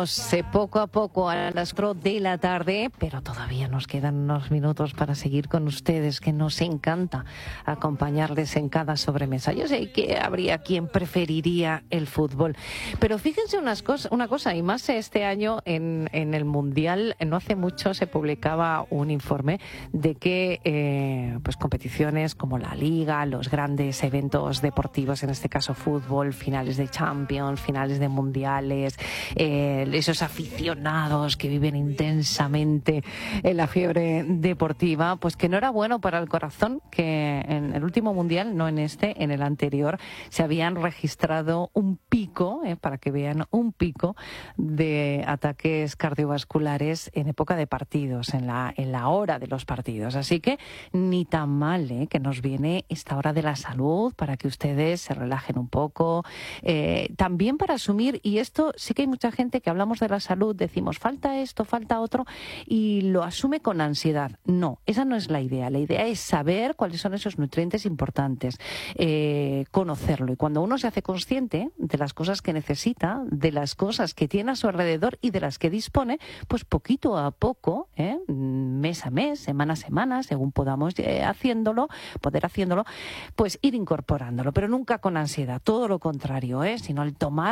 Poco a poco a las 4 de la tarde, pero todavía nos quedan unos minutos para seguir con ustedes, que nos encanta acompañarles en cada sobremesa. Yo sé que habría quien preferiría el fútbol, pero fíjense una cosa, y más este año en el Mundial, no hace mucho se publicaba un informe de que pues competiciones como la Liga, los grandes eventos deportivos, en este caso fútbol, finales de Champions, finales de Mundiales, esos aficionados que viven intensamente en la fiebre deportiva, pues que no era bueno para el corazón, que en el último mundial, no en este, en el anterior, se habían registrado un pico, para que vean, un pico de ataques cardiovasculares en época de partidos, en la hora de los partidos. Así que ni tan mal, que nos viene esta hora de la salud para que ustedes se relajen un poco, también para asumir, y esto sí que hay mucha gente que hablamos de la salud, decimos falta esto, falta otro, y lo asume con ansiedad. No, esa no es la idea. La idea es saber cuáles son esos nutrientes importantes, conocerlo. Y cuando uno se hace consciente de las cosas que necesita, de las cosas que tiene a su alrededor y de las que dispone, pues poquito a poco, mes a mes, semana a semana, según podamos poder haciéndolo, pues ir incorporándolo, pero nunca con ansiedad. Todo lo contrario, sino al tomar